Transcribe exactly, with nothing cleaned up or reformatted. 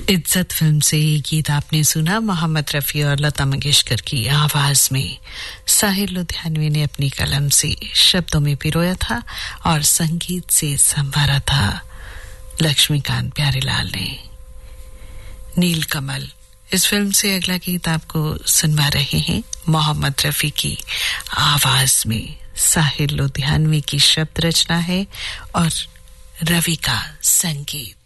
इज्जत फिल्म से ये गीत आपने सुना। मोहम्मद रफ़ी और लता मंगेशकर की आवाज में साहिर लुधियानवी ने अपनी कलम से शब्दों में पिरोया था और संगीत से संवारा था लक्ष्मीकांत प्यारेलाल ने। नीलकमल इस फिल्म से अगला गीत आपको सुनवा रहे हैं मोहम्मद रफ़ी की आवाज में। साहिर लुधियानवी की शब्द रचना है और रवि का संगीत।